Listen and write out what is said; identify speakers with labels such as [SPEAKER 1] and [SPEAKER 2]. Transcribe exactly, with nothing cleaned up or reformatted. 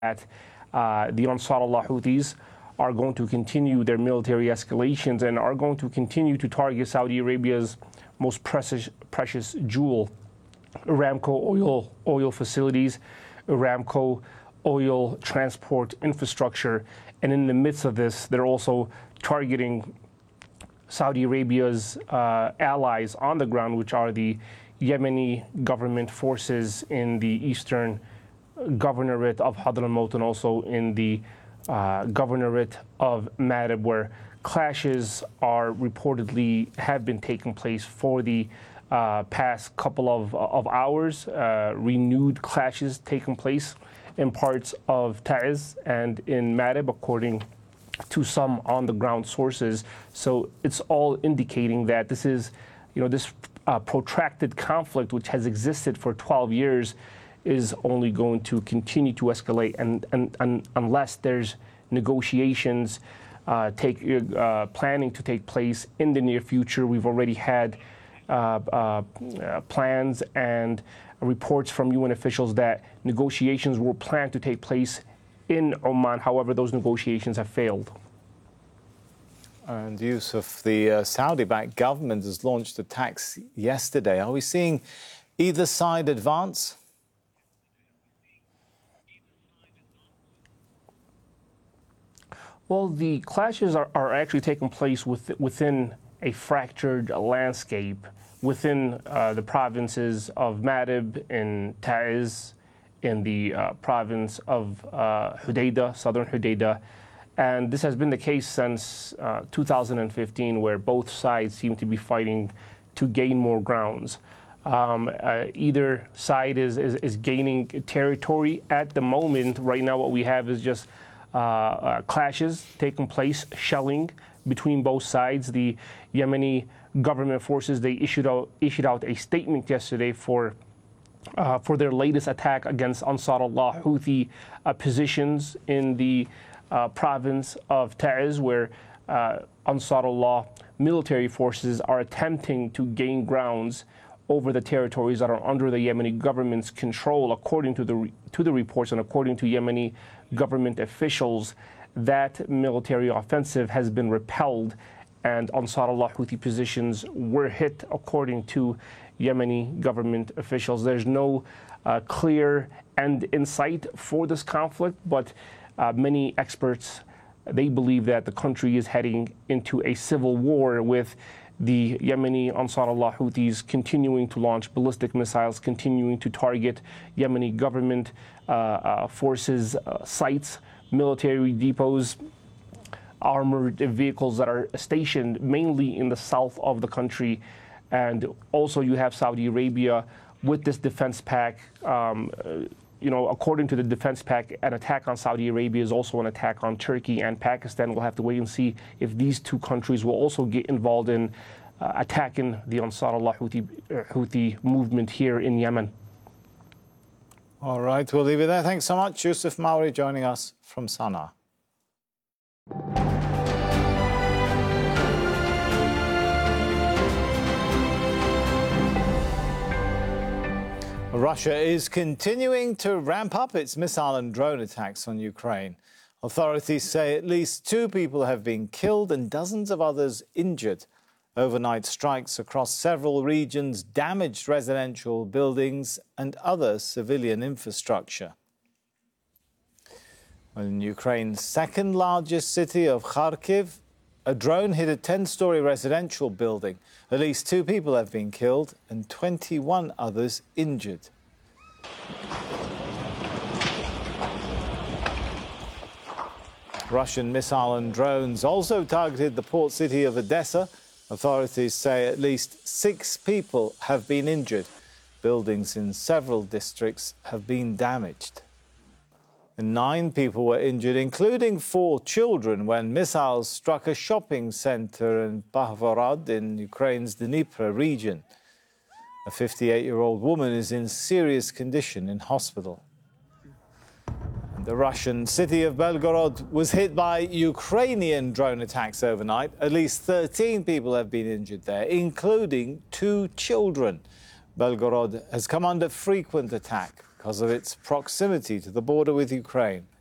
[SPEAKER 1] that uh, the Ansarullah Houthis are going to continue their military escalations and are going to continue to target Saudi Arabia's most precious, precious jewel, Aramco oil, oil facilities, Aramco oil transport infrastructure. And in the midst of this, they're also targeting Saudi Arabia's uh, allies on the ground, which are the Yemeni government forces in the eastern governorate of Hadramaut and also in the uh, governorate of Marib, where clashes are reportedly have been taking place for the uh, past couple of, of hours. Uh, renewed clashes taking place in parts of Taiz and in Marib, according to some on-the-ground sources. So it's all indicating that this is, you know, this uh, protracted conflict, which has existed for twelve years, is only going to continue to escalate, and, and, and unless there's negotiations uh, take uh, planning to take place in the near future. We've already had uh, uh, uh, plans and reports from U N officials that negotiations were planned to take place in Oman. However, those negotiations have failed.
[SPEAKER 2] And Yusuf, the uh, Saudi-backed government has launched attacks yesterday. Are we seeing either side advance?
[SPEAKER 1] Well, the clashes are, are actually taking place with, within a fractured landscape within uh, the provinces of Marib and Taiz, in the uh, province of uh, Hudaydah, southern Hudaydah. And this has been the case since uh, two thousand fifteen, where both sides seem to be fighting to gain more grounds. Um, uh, either side is, is, is gaining territory at the moment. Right now, what we have is just uh, uh, clashes taking place, shelling between both sides. The Yemeni government forces, they issued out, issued out a statement yesterday for Uh, for their latest attack against Ansarullah Houthi uh, positions in the uh, province of Taiz, where uh, Ansarullah military forces are attempting to gain grounds over the territories that are under the Yemeni government's control. According to the re to the reports and according to Yemeni government officials, that military offensive has been repelled, and Ansarullah Houthi positions were hit, according to Yemeni government officials. There's no uh, clear end in sight for this conflict, but uh, many experts, they believe that the country is heading into a civil war, with the Yemeni Ansarullah Houthis continuing to launch ballistic missiles, continuing to target Yemeni government uh, uh, forces, uh, sites, military depots, armored vehicles that are stationed mainly in the south of the country. And also you have Saudi Arabia with this defense pack. Um, you know, according to the defense pack, an attack on Saudi Arabia is also an attack on Turkey and Pakistan. We'll have to wait and see if these two countries will also get involved in uh, attacking the Ansarullah Houthi, uh, Houthi movement here in Yemen.
[SPEAKER 2] All right, we'll leave it there. Thanks so much, Yusuf Mauri, joining us from Sana'a. Russia is continuing to ramp up its missile and drone attacks on Ukraine. Authorities say at least two people have been killed and dozens of others injured. Overnight strikes across several regions damaged residential buildings and other civilian infrastructure. In Ukraine's second largest city of Kharkiv, a drone hit a ten-story residential building. At least two people have been killed and twenty-one others injured. Russian missile and drones also targeted the port city of Odessa. Authorities say at least six people have been injured. Buildings in several districts have been damaged. Nine people were injured, including four children, when missiles struck a shopping center in Bahvorod in Ukraine's Dnipro region. A fifty-eight-year-old woman is in serious condition in hospital. And the Russian city of Belgorod was hit by Ukrainian drone attacks overnight. At least thirteen people have been injured there, including two children. Belgorod has come under frequent attack because of its proximity to the border with Ukraine.